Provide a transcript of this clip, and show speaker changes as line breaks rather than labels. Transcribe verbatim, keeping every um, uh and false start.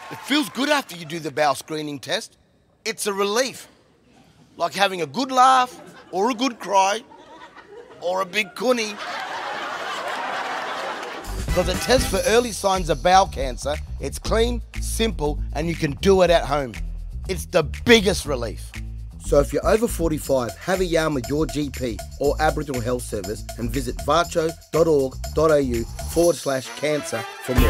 It feels good after you do the bowel screening test. It's a relief. Like having a good laugh, or a good cry, or a big cunny. Because it tests for early signs of bowel cancer. It's clean, simple, and you can do it at home. It's the biggest relief. So if you're over forty-five, have a yarn with your G P or Aboriginal Health Service and visit varcho.org.au forward slash cancer for more.